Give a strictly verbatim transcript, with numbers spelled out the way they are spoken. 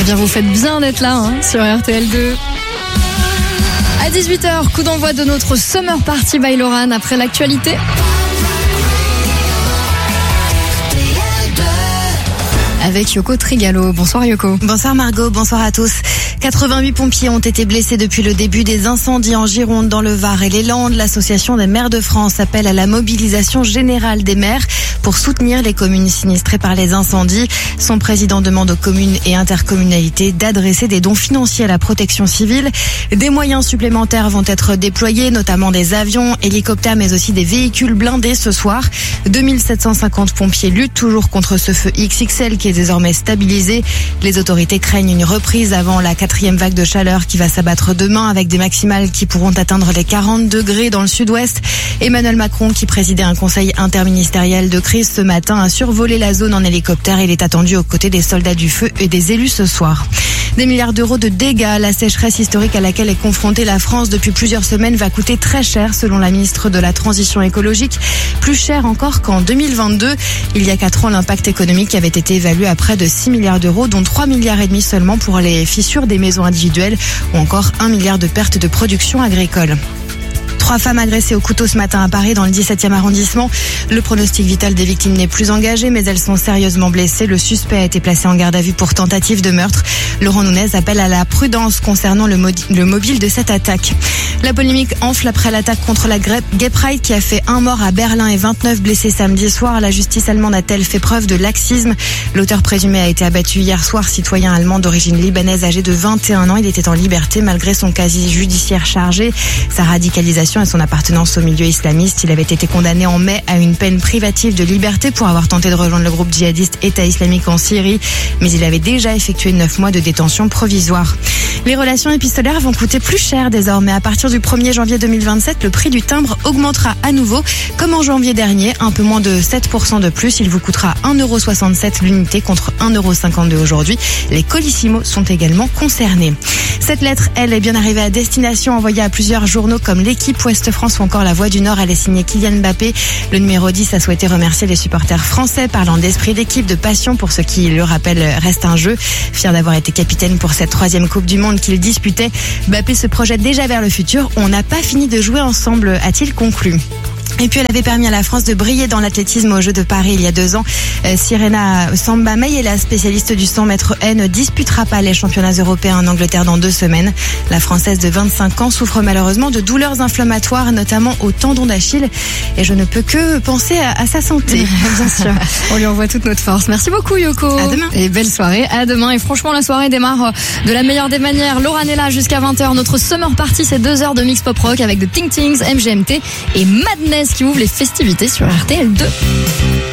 bien, vous faites bien d'être là hein, sur R T L deux. À dix-huit heures, coup d'envoi de notre Summer Party by Loran après l'actualité. Avec Yoko Trigalo. Bonsoir Yoko. Bonsoir Margot, bonsoir à tous. quatre-vingt-huit pompiers ont été blessés depuis le début des incendies en Gironde, dans le Var et les Landes. L'association des maires de France appelle à la mobilisation générale des maires pour soutenir les communes sinistrées par les incendies. Son président demande aux communes et intercommunalités d'adresser des dons financiers à la protection civile. Des moyens supplémentaires vont être déployés, notamment des avions, hélicoptères, mais aussi des véhicules blindés ce soir. deux mille sept cent cinquante pompiers luttent toujours contre ce feu X X L qui est désormais stabilisé. Les autorités craignent une reprise avant la quatrième vague de chaleur qui va s'abattre demain avec des maximales qui pourront atteindre les quarante degrés dans le sud-ouest. Emmanuel Macron, qui présidait un conseil interministériel de crise ce matin, a survolé la zone en hélicoptère. Il est attendu aux côtés des soldats du feu et des élus ce soir. Des milliards d'euros de dégâts. La sécheresse historique à laquelle est confrontée la France depuis plusieurs semaines va coûter très cher selon la ministre de la Transition écologique. Plus cher encore qu'en deux mille vingt-deux. Il y a quatre ans, l'impact économique avait été évalué à près de six milliards d'euros, dont trois milliards et demi seulement pour les fissures des maisons individuelles ou encore un milliard de pertes de production agricole. Trois femmes agressées au couteau ce matin à Paris dans le dix-septième arrondissement. Le pronostic vital des victimes n'est plus engagé, mais elles sont sérieusement blessées. Le suspect a été placé en garde à vue pour tentative de meurtre. Laurent Nunez appelle à la prudence concernant le, modi- le mobile de cette attaque. La polémique enfle après l'attaque contre la Gay Pride qui a fait un mort à Berlin et vingt-neuf blessés samedi soir. La justice allemande a-t-elle fait preuve de laxisme? L'auteur présumé a été abattu hier soir, citoyen allemand d'origine libanaise âgé de vingt et un ans. Il était en liberté malgré son casier judiciaire chargé. Sa radicalisation et son appartenance au milieu islamiste. Il avait été condamné en mai à une peine privative de liberté pour avoir tenté de rejoindre le groupe djihadiste État islamique en Syrie, mais il avait déjà effectué neuf mois de détention provisoire. Les relations épistolaires vont coûter plus cher désormais. À partir du premier janvier deux mille vingt-sept, le prix du timbre augmentera à nouveau. Comme en janvier dernier, un peu moins de sept pour cent de plus. Il vous coûtera un euro soixante-sept l'unité contre un euro cinquante-deux aujourd'hui. Les colissimos sont également concernés. Cette lettre, elle, est bien arrivée à destination, envoyée à plusieurs journaux comme l'Équipe, Ouest France ou encore La Voix du Nord. Elle est signée Kylian Mbappé. Le numéro dix a souhaité remercier les supporters français, parlant d'esprit d'équipe, de passion pour ce qui, le rappel, reste un jeu. Fier d'avoir été capitaine pour cette troisième Coupe du Monde qu'il disputait, Mbappé se projette déjà vers le futur. On n'a pas fini de jouer ensemble, a-t-il conclu. Et puis elle avait permis à la France de briller dans l'athlétisme aux Jeux de Paris il y a deux ans. Euh, Sirena Samba May, la spécialiste du cent mètres haie, ne disputera pas les championnats européens en Angleterre dans deux semaines. La Française de vingt-cinq ans souffre malheureusement de douleurs inflammatoires, notamment au tendon d'Achille. Et je ne peux que penser à, à sa santé. Bien sûr, on lui envoie toute notre force. Merci beaucoup Yoko. À demain. Et belle soirée, à demain. Et franchement, la soirée démarre de la meilleure des manières. Loran est là jusqu'à vingt heures. Notre Summer Party, c'est deux heures de mix pop rock avec The Ting Tings, M G M T et Madness qui ouvre les festivités sur R T L deux.